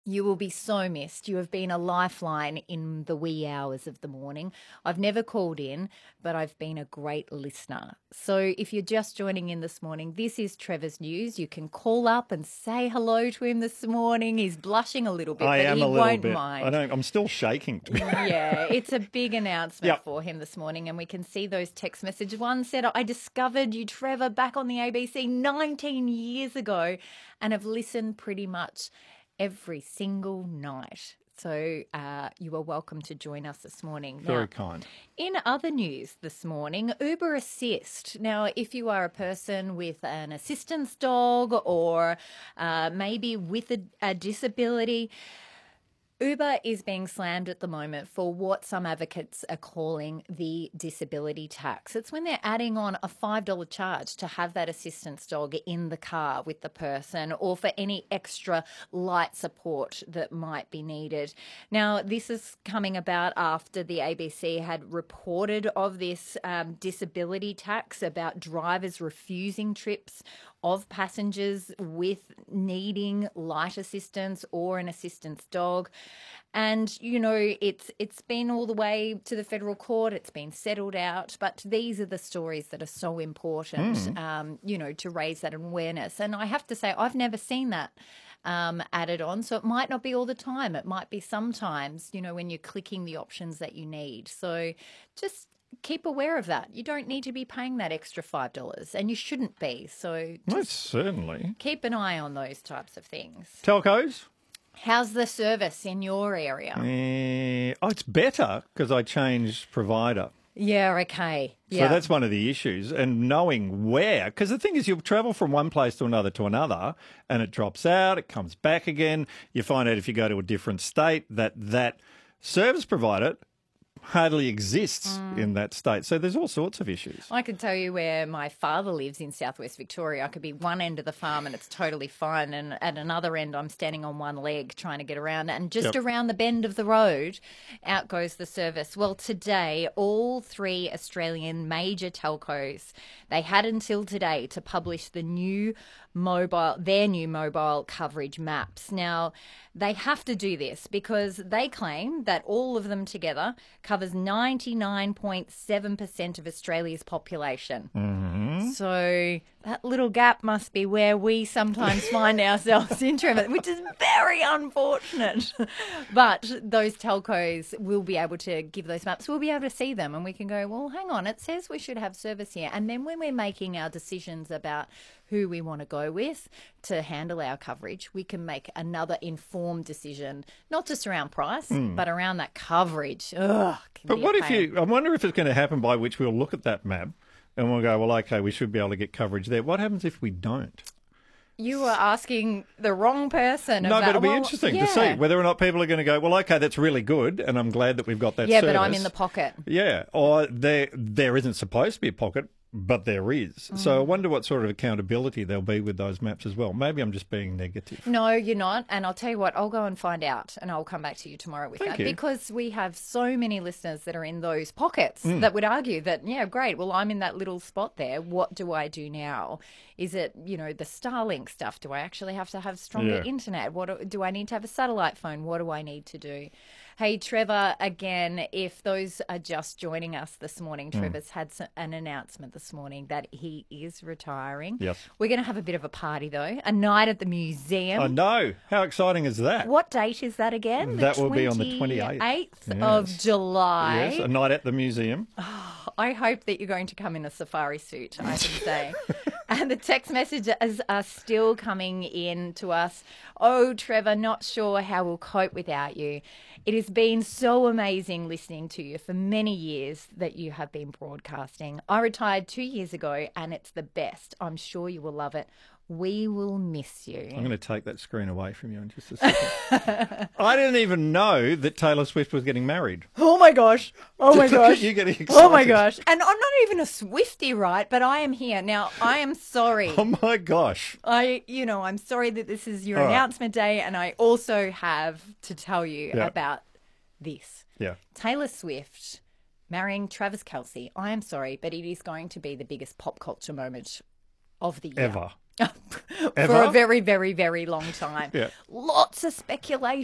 You will be so missed. You have been a lifeline in the wee hours of the morning. I've never called in, but I've been a great listener. So if you're just joining in this morning, this is Trevor's News. You can call up and say hello to him this morning. He's blushing a little bit, I but am he a little won't bit. mind. I'm still shaking. Yeah, it's a big announcement Yep. for him this morning, and we can see those text messages. One said, I discovered you, Trevor, back on the ABC 19 years ago and have listened pretty much every single night. So you are welcome to join us this morning. Very Now, kind. in other news this morning, Uber Assist. Now, if you are a person with an assistance dog or maybe with a disability, Uber is being slammed at the moment for what some advocates are calling the disability tax. It's when they're adding on a $5 charge to have that assistance dog in the car with the person or for any extra light support that might be needed. Now, this is coming about after the ABC had reported of this disability tax about drivers refusing trips of passengers with needing light assistance or an assistance dog. And, you know, it's been all the way to the federal court. It's been settled out. But these are the stories that are so important, you know, to raise that awareness. And I have to say, I've never seen that added on. So it might not be all the time. It might be sometimes, you know, when you're clicking the options that you need. So just keep aware of that. You don't need to be paying that extra $5 and you shouldn't be. So Most certainly. keep an eye on those types of things. Telcos? How's the service in your area? It's better because I changed provider. Yeah, okay. So Yeah. that's one of the issues. And knowing where, because the thing is you'll travel from one place to another and it drops out, it comes back again. You find out if you go to a different state that service provider hardly exists in that state. So there's all sorts of issues. I can tell you where my father lives in southwest Victoria. I could be one end of the farm and it's totally fine, and at another end I'm standing on one leg trying to get around, and just around the bend of the road out goes the service. Well, today all three Australian major telcos, they had until today to publish their new mobile coverage maps. Now, they have to do this because they claim that all of them together covers 99.7% of Australia's population. So that little gap must be where we sometimes find ourselves in, Trevor, which is very unfortunate. But those telcos will be able to give those maps. We'll be able to see them and we can go, well, hang on, it says we should have service here. And then when we're making our decisions about who we want to go with to handle our coverage, we can make another informed decision, not just around price, but around that coverage. Ugh, But what if I wonder if it's going to happen by which we'll look at that map and we'll go, well, okay, we should be able to get coverage there. What happens if we don't? You are asking the wrong person. No, but it'll be interesting to see whether or not people are going to go, well, okay, that's really good, and I'm glad that we've got that service. Yeah, but I'm in the pocket. Yeah, or there isn't supposed to be a pocket, but there is. So I wonder what sort of accountability there'll be with those maps as well. Maybe I'm just being negative. No, you're not. And I'll tell you what, I'll go and find out and I'll come back to you tomorrow with Thank that. you. Because we have so many listeners that are in those pockets that would argue that, yeah, great, well, I'm in that little spot there. What do I do now? Is it, you know, the Starlink stuff? Do I actually have to have stronger internet? What do I need to have a satellite phone? What do I need to do? Hey, Trevor, again, if those are just joining us this morning, Trevor's had an announcement this morning that he is retiring. Yes. We're going to have a bit of a party, though, a night at the museum. I know. How exciting is that? What date is that again? That will be on the 28th. 28th of July. Yes, a night at the museum. I hope that you're going to come in a safari suit, I can say. And the text messages are still coming in to us. Oh, Trevor, not sure how we'll cope without you. It has been so amazing listening to you for many years that you have been broadcasting. I retired 2 years ago and it's the best. I'm sure you will love it. We will miss you. I'm going to take that screen away from you in just a second. I didn't even know that Taylor Swift was getting married. Oh my gosh. Oh my Just look at gosh. you getting excited. Oh my gosh. And I'm not even a Swiftie, right? But I am here. Now, I am sorry. Oh my gosh. I'm sorry that this is your All right. announcement day. And I also have to tell you about this. Yeah. Taylor Swift marrying Travis Kelce. I am sorry, but it is going to be the biggest pop culture moment of the year. Ever. For a very, very, very long time. Yeah. Lots of speculation